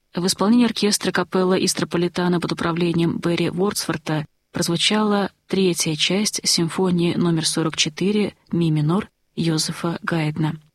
В исполнении оркестра капелла Истрополитано под управлением Берри Вордсворта прозвучала третья часть симфонии номер 44 ми минор Йозефа Гайдна.